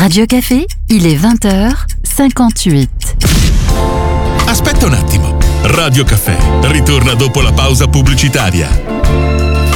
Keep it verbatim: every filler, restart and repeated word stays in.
Radio Café, il est vingt heures cinquante-huit. Aspetta un attimo. Radio Café ritorna dopo la pausa pubblicitaria.